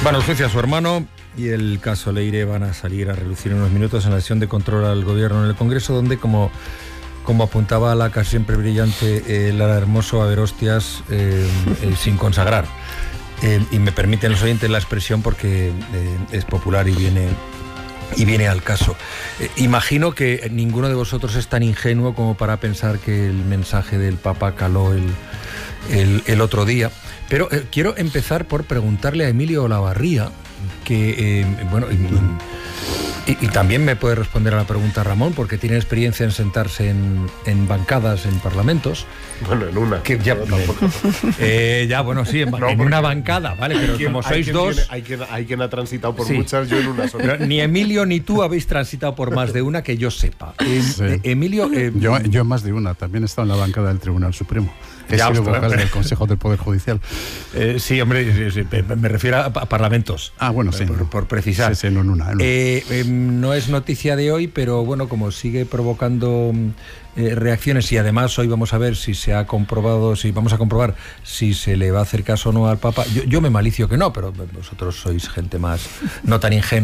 Bueno, el juicio a su hermano y el caso Leire van a salir a relucir en unos minutos en la sesión de control al gobierno en el Congreso, donde, como apuntaba la casi siempre brillante Lara Hermoso, a ver hostias sin consagrar. Y me permiten los oyentes la expresión porque es popular y viene al caso. Imagino que ninguno de vosotros es tan ingenuo como para pensar que el mensaje del Papa caló el otro día. Pero quiero empezar por preguntarle a Emilio Olavarría, que, y también me puede responder a la pregunta Ramón, porque tiene experiencia en sentarse en bancadas, en parlamentos. Bueno, en una. Que ya, en una bancada, ¿vale? Pero como sois dos... Hay quien ha transitado por muchas, yo en una sola. Pero ni Emilio ni tú habéis transitado por más de una que yo sepa. Emilio... Yo en más de una, también he estado en la bancada del Tribunal Supremo. He sido vocal del Consejo del Poder Judicial. Sí, hombre, sí, me refiero a parlamentos. Ah, bueno, sí. Por precisar. Sí, en una. No es noticia de hoy, pero bueno, como sigue provocando reacciones, y además hoy vamos a ver vamos a comprobar si se le va a hacer caso o no al Papa. Yo me malicio que no, pero vosotros sois gente más no tan ingenua.